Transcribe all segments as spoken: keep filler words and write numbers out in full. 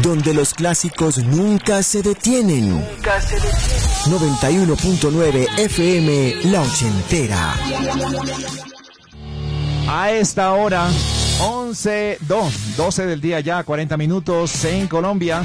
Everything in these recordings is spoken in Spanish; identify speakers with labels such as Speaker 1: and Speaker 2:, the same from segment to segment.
Speaker 1: donde los clásicos nunca se detienen. Nunca se detienen. noventa y uno punto nueve F M La Ochentera.
Speaker 2: A esta hora, once, dos, doce del día ya, cuarenta minutos en Colombia.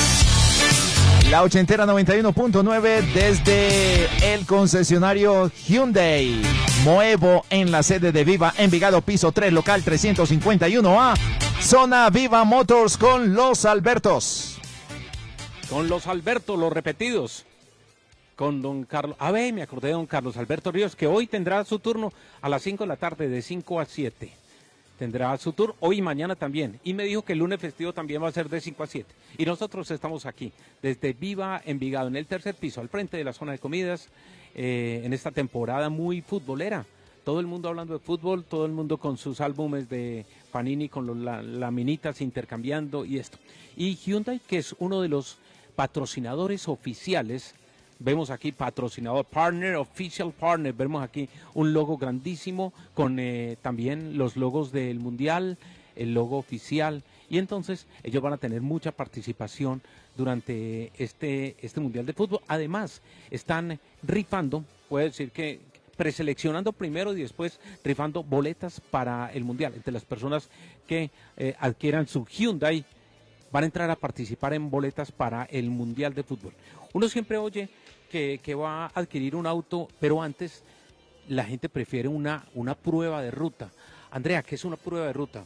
Speaker 2: La Ochentera noventa y uno punto nueve desde el concesionario Hyundai Moevo en la sede de Viva Envigado, piso tres, local trescientos cincuenta y uno A, zona Viva Motors con los Albertos.
Speaker 3: Con los Albertos, los repetidos. Con don Carlos, a ver, me acordé de don Carlos Alberto Ríos, que hoy tendrá su turno a las cinco de la tarde, de cinco a siete. Tendrá su turno hoy y mañana también. Y me dijo que el lunes festivo también va a ser de cinco a siete. Y nosotros estamos aquí, desde Viva Envigado, en el tercer piso, al frente de la zona de comidas, eh, en esta temporada muy futbolera. Todo el mundo hablando de fútbol, todo el mundo con sus álbumes de Panini, con los la, laminitas intercambiando y esto. Y Hyundai, que es uno de los patrocinadores oficiales. Vemos aquí patrocinador, partner, official partner, vemos aquí un logo grandísimo con eh, también los logos del Mundial, el logo oficial, y entonces ellos van a tener mucha participación durante este, este Mundial de Fútbol. Además, están rifando, puede decir que preseleccionando primero y después rifando boletas para el Mundial. Entre las personas que eh, adquieran su Hyundai van a entrar a participar en boletas para el Mundial de Fútbol. Uno siempre oye que, que va a adquirir un auto, pero antes la gente prefiere una, una prueba de ruta. Andrea, ¿qué es una prueba de ruta?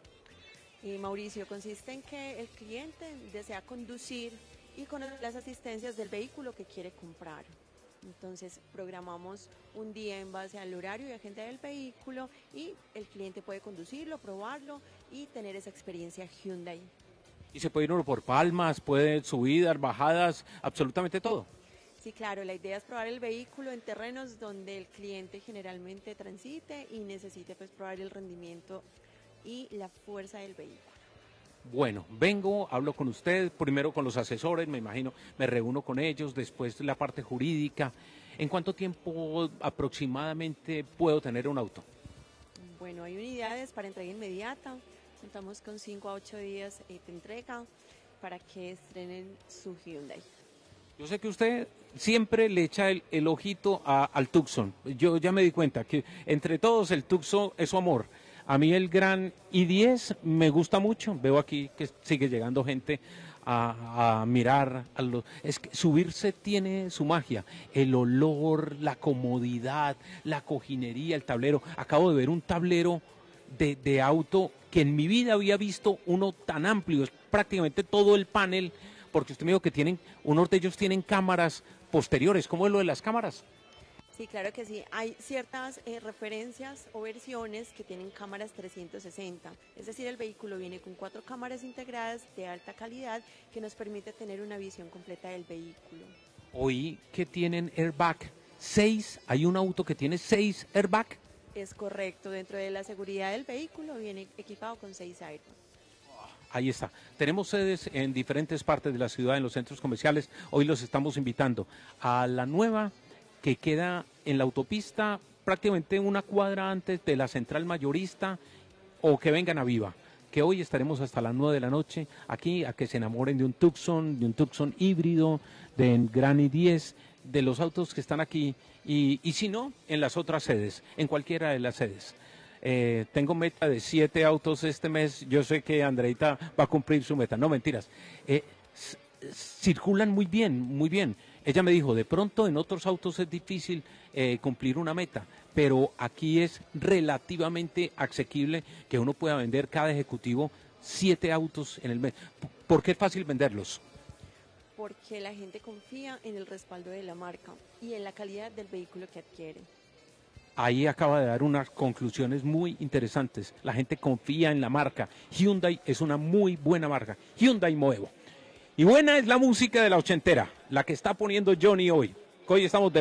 Speaker 4: Y Mauricio, consiste en que el cliente desea conducir y conocer las asistencias del vehículo que quiere comprar. Entonces programamos un día en base al horario y agenda del vehículo y el cliente puede conducirlo, probarlo y tener esa experiencia Hyundai.
Speaker 3: Y se puede ir uno por palmas, puede subidas, bajadas, absolutamente todo.
Speaker 4: Sí, claro, la idea es probar el vehículo en terrenos donde el cliente generalmente transite y necesite pues probar el rendimiento y la fuerza del vehículo.
Speaker 3: Bueno, vengo, hablo con usted, primero con los asesores, me imagino, me reúno con ellos, después la parte jurídica. ¿En cuánto tiempo aproximadamente puedo tener un auto?
Speaker 4: Bueno, hay unidades para entrega inmediata. Contamos con cinco a ocho días eh, de entrega para que estrenen su Hyundai.
Speaker 3: Yo sé que usted siempre le echa el, el ojito a, al Tucson. Yo ya me di cuenta que entre todos el Tucson es su amor. A mí el Gran i diez me gusta mucho. Veo aquí que sigue llegando gente a, a mirar. A los, es que subirse tiene su magia. El olor, la comodidad, la cojinería, el tablero. Acabo de ver un tablero de, de auto que en mi vida había visto uno tan amplio. Es prácticamente todo el panel, porque usted me dijo que tienen, unos de ellos tienen cámaras posteriores. ¿Cómo es lo de las cámaras?
Speaker 4: Sí, claro que sí. Hay ciertas eh, referencias o versiones que tienen cámaras trescientos sesenta. Es decir, el vehículo viene con cuatro cámaras integradas de alta calidad que nos permite tener una visión completa del vehículo.
Speaker 3: Oí que tienen airbag. Seis, hay un auto que tiene seis airbag.
Speaker 4: Es correcto. Dentro de la seguridad del vehículo viene equipado con seis airbags.
Speaker 3: Ahí está. Tenemos sedes en diferentes partes de la ciudad, en los centros comerciales. Hoy los estamos invitando a la nueva que queda en la autopista, prácticamente una cuadra antes de la central mayorista, o que vengan a Viva, que hoy estaremos hasta las nueve de la noche aquí, a que se enamoren de un Tucson, de un Tucson híbrido, de Gran i diez, de los autos que están aquí, y, y si no, en las otras sedes, en cualquiera de las sedes. Eh, tengo meta de siete autos este mes. Yo sé que Andreita va a cumplir su meta. No, mentiras. Eh, circulan muy bien, muy bien. Ella me dijo, de pronto en otros autos es difícil eh, cumplir una meta, pero aquí es relativamente asequible que uno pueda vender cada ejecutivo siete autos en el mes. ¿Por qué es fácil venderlos?
Speaker 4: Porque la gente confía en el respaldo de la marca y en la calidad del vehículo que adquiere.
Speaker 3: Ahí acaba de dar unas conclusiones muy interesantes. La gente confía en la marca. Hyundai es una muy buena marca. Hyundai Moevo. Y buena es la música de la ochentera, la que está poniendo Johnny hoy. Hoy estamos de